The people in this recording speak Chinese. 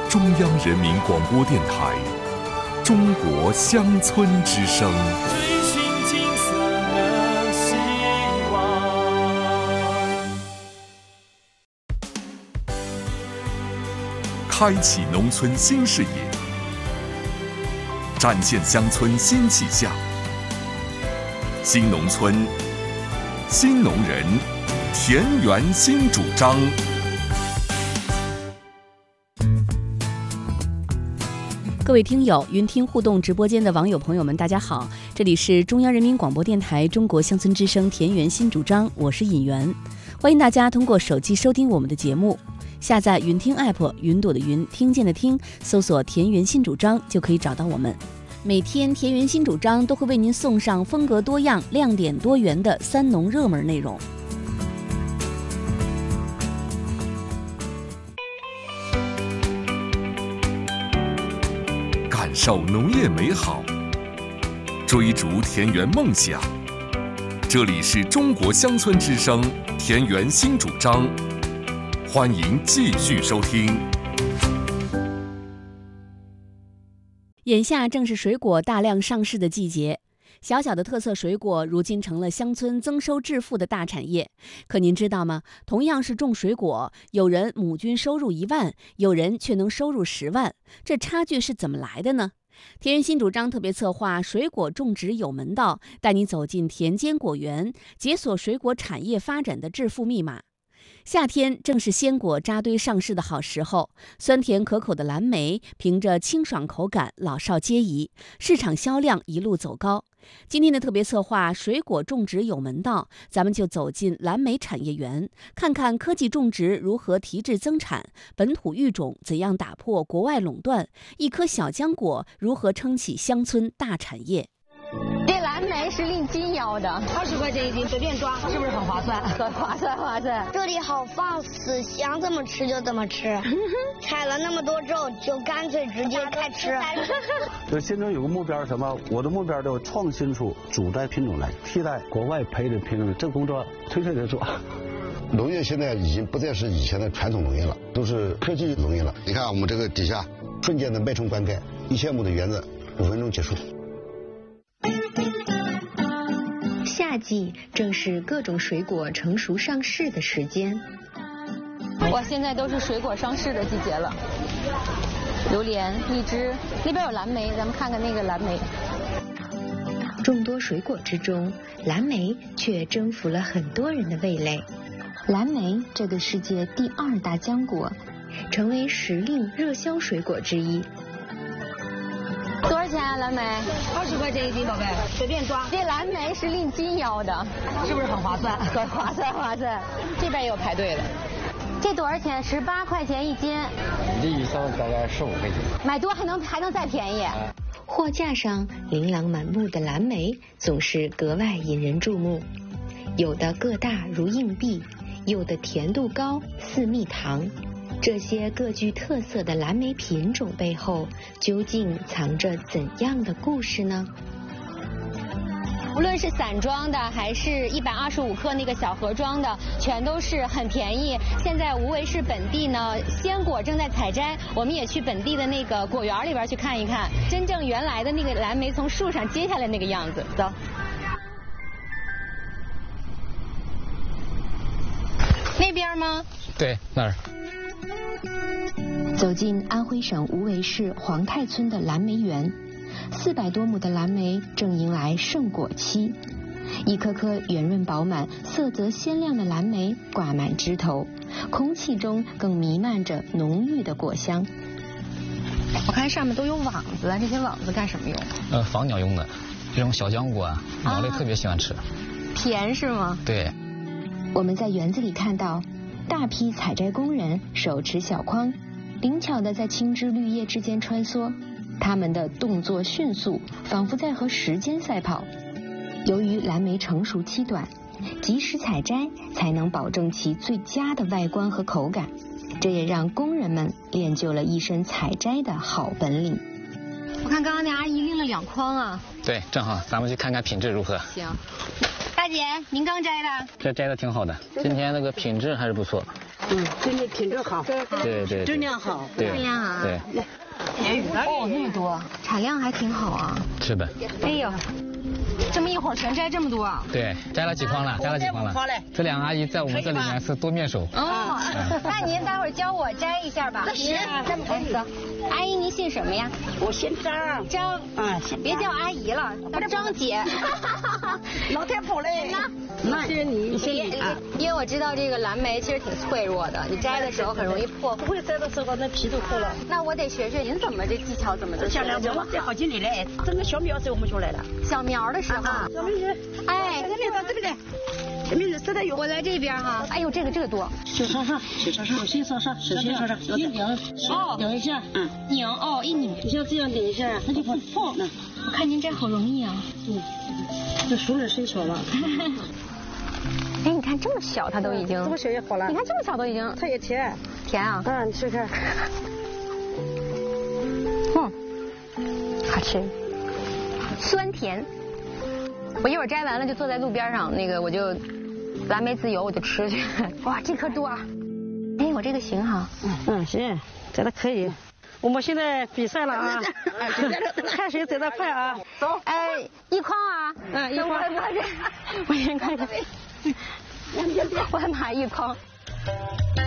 中央人民广播电台中国乡村之声。 追寻金色的希望， 开启农村新视野，展现乡村新气象。新农村，新农人，田园新主张。 各位听友，云听互动直播间的网友朋友们，大家好，这里是中央人民广播电台中国乡村之声田园新主张，我是尹媛，欢迎大家通过手机收听我们的节目，下载云听 app， 云朵的云，听见的听，搜索田园新主张就可以找到我们。每天田园新主张都会为您送上风格多样、亮点多元的三农热门内容。 感受农业美好，追逐田园梦想。这里是中国乡村之声田园新主张，欢迎继续收听。 眼下正是水果大量上市的季节，小小的特色水果如今成了乡村增收致富的大产业。可您知道吗？同样是种水果，有人亩均收入1万，有人却能收入10万，这差距是怎么来的呢？田园新主张特别策划水果种植有门道，带你走进田间果园，解锁水果产业发展的致富密码。夏天正是鲜果扎堆上市的好时候，酸甜可口的蓝莓凭着清爽口感老少皆宜，市场销量一路走高。今天的特别策划水果种植有门道，咱们就走进蓝莓产业园，看看科技种植如何提质增产，本土育种怎样打破国外垄断，一颗小浆果如何撑起乡村大产业。 这蓝莓是令斤腰的，20块钱一斤，随便抓，是不是很划算？很划算。 这里好放肆，想怎么吃就怎么吃，采了那么多之后，就干脆直接开吃。 就现在有个目标是什么？我的目标就是创新出主代品种来替代国外培的品种，这工作推着做。 农业现在已经不再是以前的传统农业了，都是科技农业了。你看我们这个底下，瞬间的脉冲灌溉，1000亩的园子5分钟结束。 夏季正是各种水果成熟上市的时间。 哇，现在都是水果上市的季节了，榴莲、荔枝，那边有蓝莓，咱们看看那个蓝莓。 众多水果之中，蓝莓却征服了很多人的味蕾。蓝莓这个世界第2大浆果，成为时令热销水果之一。 多少钱啊？蓝莓 20块钱一斤，宝贝，随便抓。 这蓝莓是令斤腰的， 是不是很划算？ 很划算。这边也有排队的。这多少钱？18块钱一斤。 利上大概15块钱。 买多还能再便宜。 货架上琳琅满目的蓝莓总是格外引人注目，有的个大如硬币，有的甜度高似蜜糖。这些各具特色的蓝莓品种背后，究竟藏着怎样的故事呢？ 无论是散装的还是125克那个小盒装的，全都是很便宜。现在无为市本地呢，鲜果正在采摘，我们也去本地的那个果园里边去看一看，真正原来的那个蓝莓从树上接下来那个样子。走。那边吗？ 对，那儿。 走进安徽省无为市黄泰村的蓝莓园，400多亩的蓝莓正迎来盛果期，一颗颗圆润饱满、色泽鲜亮的蓝莓挂满枝头，空气中更弥漫着浓郁的果香。 我看上面都有网子，这些网子干什么用？ 防鸟用的，这种小浆果啊，鸟类特别喜欢吃。 甜是吗？ 对。 我们在园子里看到大批采摘工人手持小筐，灵巧地在青枝绿叶之间穿梭，他们的动作迅速，仿佛在和时间赛跑。由于蓝莓成熟期短，及时采摘才能保证其最佳的外观和口感，这也让工人们练就了一身采摘的好本领。 我看刚刚那阿姨拎了2筐啊。 对，正好，咱们去看看品质如何。 行。大姐，您刚摘的？ 这摘的挺好的，今天那个品质还是不错。 真的品质好， 对， 质量好， 对， 质量啊， 对。 哦，那么多，产量还挺好啊。 是的。 哎呦，这么一会儿全摘这么多啊？ 对，摘了几筐了，摘了几筐了。这两个阿姨在我们这里面是多面手。 哦，那您待会儿教我摘一下吧。 行， 哎，走。阿姨，您姓什么呀？ 我姓张。 张。 啊， 别叫阿姨了，叫张姐。 老太婆嘞。那谢谢你，谢谢你啊。 因为我知道这个蓝莓其实挺脆弱的，你摘的时候很容易破。 不会摘的时候那皮都破了。 那我得学学您怎么这技巧怎么就？ 像我摘好几年了，整个小苗时候我们就来了。 小苗的时候。 小苗是。 哎， 这边到这边来。这边是实在有。 我来这边哈。哎呦，这个多。 手上，手心上，一拧，拧一下， 拧哦，一拧， 你像这样拧一下，它就不破。 我看您摘好容易啊。 这熟人生巧了。 哎，你看这么小，它都已经。 这么小也好了。 你看这么小都已经。 它也甜。 甜啊。 你试看。 好吃。酸甜。我一会儿摘完了就坐在路边上，我就蓝莓自由，我就吃去。哇，这颗多啊！哎，我这个行哈。 行，摘的可以。我们现在比赛了啊！看谁摘的快啊！ 走。哎，一筐啊！ 一筐。 我先看看。我拿一筐。